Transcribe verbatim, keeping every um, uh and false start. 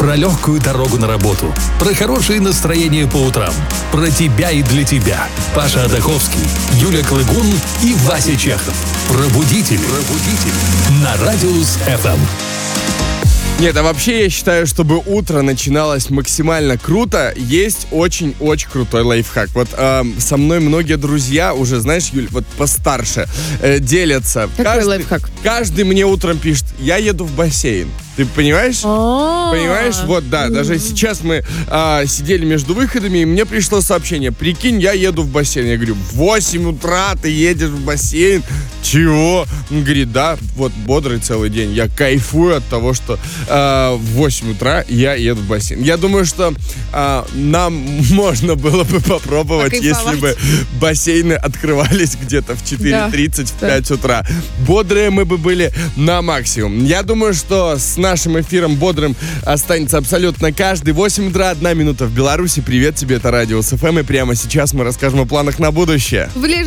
Про легкую дорогу на работу, про хорошее настроение по утрам, про тебя и для тебя. Паша Адаховский, Юля Клыгун и Вася Чехов. Пробудитель. Пробудитель. На Радиус эф эм. Нет, а вообще я считаю, чтобы утро начиналось максимально круто, есть очень-очень крутой лайфхак. Вот э, со мной многие друзья уже, знаешь, Юль, вот постарше, э, делятся. Какой каждый, лайфхак? Каждый мне утром пишет: я еду в бассейн. Ты понимаешь? А-а-а. Понимаешь? Вот, да, даже сейчас мы а, сидели между выходами, и мне пришло сообщение: прикинь, я еду в бассейн. Я говорю: в восемь утра ты едешь в бассейн? Чего? Он говорит: да, вот бодрый целый день. Я кайфую от того, что а, в восемь утра я еду в бассейн. Я думаю, что а, нам можно было бы попробовать, если бы бассейны открывались где-то в четыре тридцать, да, в пять да. утра. Бодрые мы бы были на максимум. Я думаю, что с нашим эфиром бодрым останется абсолютно каждый. восемь утра, одна минута в Беларуси. Привет тебе, это Радиус эф эм. И прямо сейчас мы расскажем о планах на будущее.